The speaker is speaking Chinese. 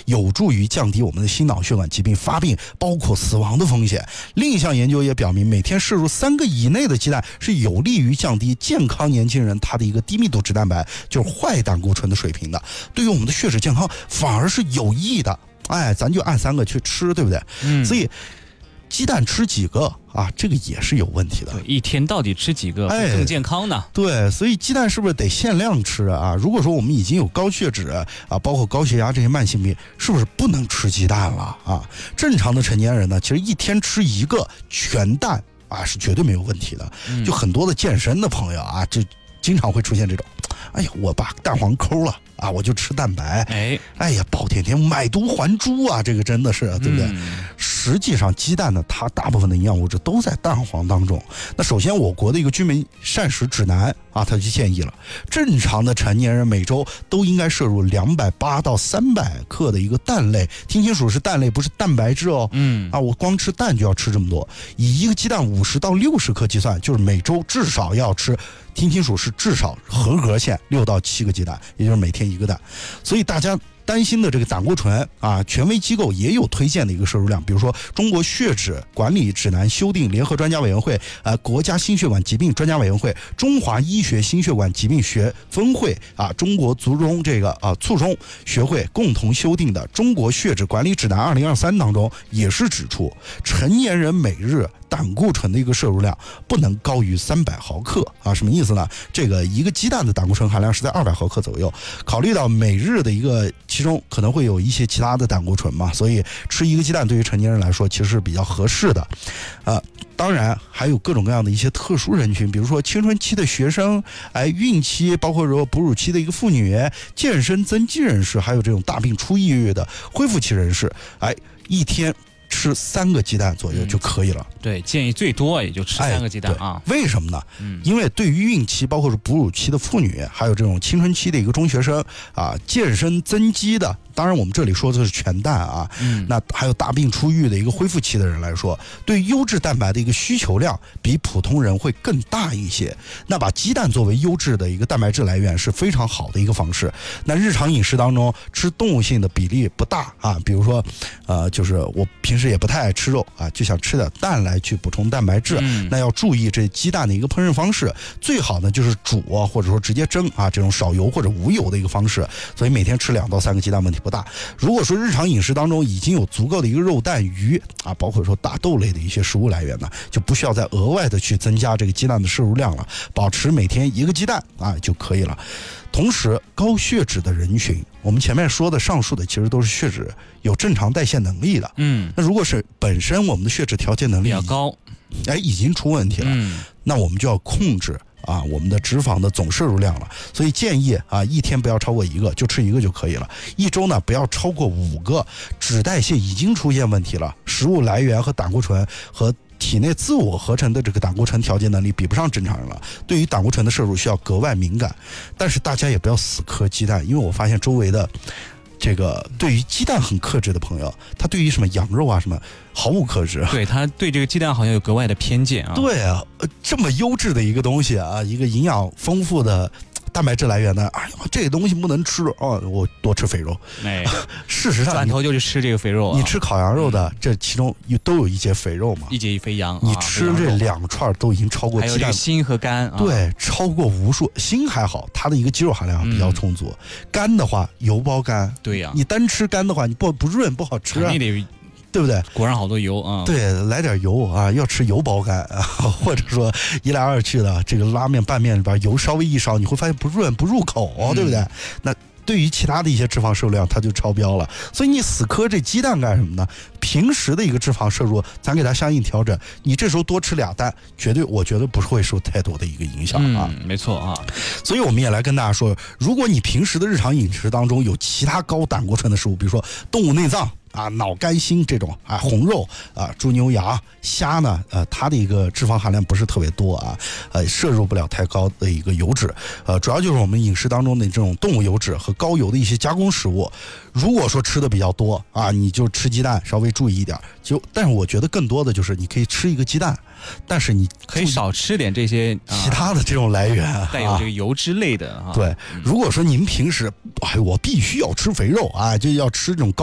有助于降低我们的心脑血管疾病发病包括死亡的风险。另一项研究也表明，每天摄入3个以内的鸡蛋是有利于降低健康年轻人他的一个低密度脂蛋白，就是坏胆固醇的水平的，对于我们的血脂健康反而是有益的。咱就按3个去吃，对不对？所以鸡蛋吃几个啊？这个也是有问题的。 对，一天到底吃几个会更健康呢？ 对，所以鸡蛋是不是得限量吃啊？如果说我们已经有高血脂啊，包括高血压这些慢性病，是不是不能吃鸡蛋了啊？正常的成年人呢，其实一天吃1个全蛋啊，是绝对没有问题的。就很多的健身的朋友啊，就经常会出现这种，哎呀，我把蛋黄抠了啊，我就吃蛋白，哎呀，暴殄天买椟还珠啊，这个真的是对不对？实际上鸡蛋呢，它大部分的营养物质都在蛋黄当中。那首先我国的一个居民膳食指南啊，它就建议了，正常的成年人每周都应该摄入280到300克的一个蛋类，听清楚是蛋类，不是蛋白质哦。我光吃蛋就要吃这么多，以一个鸡蛋50到60克计算，就是每周至少要吃，听清楚是至少合格线6到7个鸡蛋，也就是每天1个蛋。所以大家担心的这个胆固醇啊，权威机构也有推荐的一个摄入量，比如说中国血脂管理指南修订联合专家委员会、国家心血管疾病专家委员会、中华医学心血管疾病学分会啊、中国卒中卒中学会共同修订的中国血脂管理指南2023当中也是指出，成年人每日胆固醇的一个摄入量不能高于300毫克啊，什么意思呢？这个一个鸡蛋的胆固醇含量是在200毫克左右，考虑到每日的一个其中可能会有一些其他的胆固醇嘛，所以吃一个鸡蛋对于成年人来说其实是比较合适的。当然还有各种各样的一些特殊人群，比如说青春期的学生，孕期，包括说哺乳期的一个妇女，健身增肌人士，还有这种大病初愈的恢复期人士，一天吃3个鸡蛋左右就可以了。 对，建议最多也就吃3个鸡蛋啊。 为什么呢？因为对于孕期，包括是哺乳期的妇女，还有这种青春期的一个中学生啊，健身增肌的，当然我们这里说的是全蛋啊。那还有大病初愈的一个恢复期的人来说，对优质蛋白的一个需求量比普通人会更大一些。那把鸡蛋作为优质的一个蛋白质来源是非常好的一个方式。那日常饮食当中吃动物性的比例不大啊，比如说就是我平时也不太爱吃肉啊，就想吃点蛋来去补充蛋白质。那要注意这鸡蛋的一个烹饪方式，最好呢就是煮或者说直接蒸啊，这种少油或者无油的一个方式。所以每天吃2到3个鸡蛋问题不大。如果说日常饮食当中已经有足够的一个肉蛋鱼啊，包括说大豆类的一些食物来源呢，就不需要再额外的去增加这个鸡蛋的摄入量了，保持每天1个鸡蛋啊就可以了。同时高血脂的人群，我们前面说的上述的其实都是血脂有正常代谢能力的。那如果是本身我们的血脂调节能力比较高， 已经出问题了，那我们就要控制我们的脂肪的总摄入量了。所以建议一天不要超过1个，就吃1个就可以了。一周呢不要超过5个。脂代谢已经出现问题了，食物来源和胆固醇和体内自我合成的这个胆固醇调节能力比不上正常人了，对于胆固醇的摄入需要格外敏感。但是大家也不要死磕鸡蛋，因为我发现周围的这个对于鸡蛋很克制的朋友，他对于什么羊肉啊什么毫无克制。 对，他对这个鸡蛋好像有格外的偏见啊。 对啊，这么优质的一个东西啊，一个营养丰富的蛋白质来源呢，这个东西不能吃我多吃肥肉。事实上转头就去吃这个肥肉你吃烤羊肉的，这其中都有一节肥肉嘛， 一节一肥羊。 你吃这2串都已经超过鸡蛋， 还有这个心和肝。 对，超过无数。心还好，它的一个肌肉含量比较充足。肝的话，油包肝。 对呀， 你单吃肝的话，你不润不好吃啊。 你得对不对？ 果然好多油啊！ 对，来点油啊，要吃油包肝啊，或者说一来二去的，这个拉面拌面里边油稍微一烧，你会发现不润不入口，对不对？那对于其他的一些脂肪摄入量，它就超标了。所以你死磕这鸡蛋干什么呢？平时的一个脂肪摄入，咱给它相应调整。你这时候多吃2蛋，我觉得不会受太多的一个影响啊。 没错啊。 所以我们也来跟大家说，如果你平时的日常饮食当中有其他高胆固醇的食物，比如说动物内脏脑肝心这种红肉猪牛羊虾呢，它的一个脂肪含量不是特别多摄入不了太高的一个油脂，主要就是我们饮食当中的这种动物油脂和高油的一些加工食物。如果说吃的比较多你就吃鸡蛋稍微注意一点，但是我觉得更多的就是你可以吃1个鸡蛋，但是你可以少吃点这些其他的这种来源带有这个油脂类的对，如果说您平时我必须要吃肥肉就要吃这种高